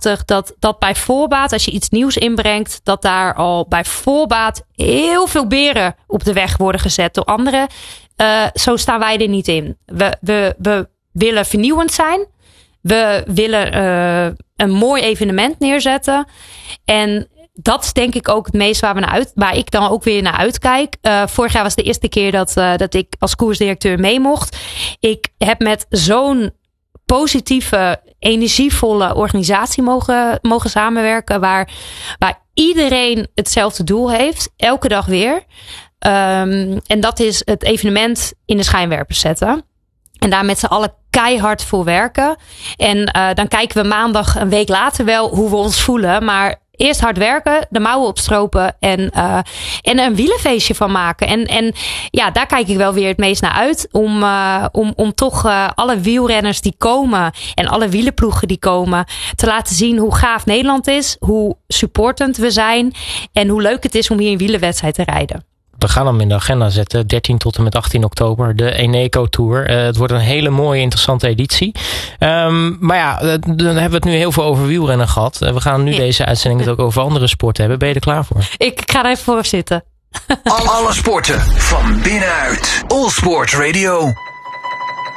aandachtig dat bij voorbaat, als je iets nieuws inbrengt, dat daar al bij voorbaat heel veel beren op de weg worden gezet door anderen. Zo staan wij er niet in. We willen vernieuwend zijn. We willen een mooi evenement neerzetten. En dat is denk ik ook het meest waar ik dan ook weer naar uitkijk. Vorig jaar was de eerste keer dat ik als koersdirecteur mee mocht. Ik heb met zo'n positieve, energievolle organisatie mogen samenwerken. Waar iedereen hetzelfde doel heeft. Elke dag weer. En dat is het evenement in de schijnwerpers zetten. En daar met z'n allen keihard voor werken. En dan kijken we maandag een week later wel hoe we ons voelen. Maar eerst hard werken, de mouwen opstropen en een wielenfeestje van maken. En ja, daar kijk ik wel weer het meest naar uit. Om toch alle wielrenners die komen en alle wielenploegen die komen te laten zien hoe gaaf Nederland is. Hoe supportend we zijn. En hoe leuk het is om hier een wielerwedstrijd te rijden. We gaan hem in de agenda zetten. 13 tot en met 18 oktober. De Eneco Tour. Het wordt een hele mooie, interessante editie. Maar ja, dan hebben we het nu heel veel over wielrennen gehad. We gaan nu deze uitzending het ook over andere sporten hebben. Ben je er klaar voor? Ik ga er even voor zitten. Alle sporten van binnenuit. All Sport Radio.